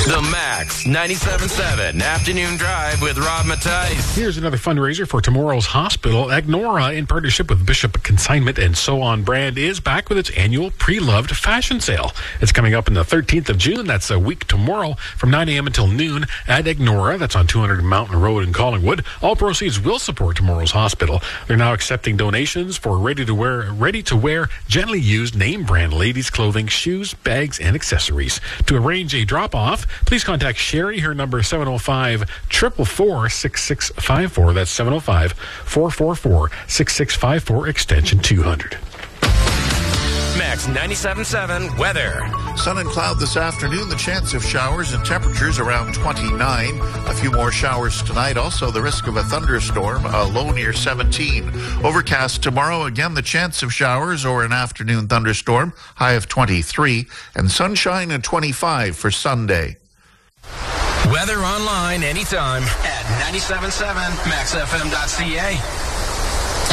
The Max 97.7 Afternoon Drive with Rob Mattice. Here's another fundraiser for tomorrow's hospital. Agnora, in partnership with Bishop Consignment and So On Brand, is back with its annual Pre-Loved Fashion Sale. It's coming up on the 13th of June. That's a week tomorrow from 9 a.m. until noon at Agnora. That's on 200 Mountain Road in Collingwood. All proceeds will support tomorrow's hospital. They're now accepting donations for ready-to-wear, gently used name brand ladies' clothing, shoes, bags, and accessories. To arrange a drop-off, please contact Sherry. Her number is 705-444-6654. That's 705-444-6654, extension 200. Max 97.7 weather. Sun and cloud this afternoon. The chance of showers and temperatures around 29. A few more showers tonight. Also the risk of a thunderstorm, a low near 17. Overcast tomorrow. Again, the chance of showers or an afternoon thunderstorm. High of 23. And sunshine at 25 for Sunday. Weather online anytime at 97.7maxfm.ca.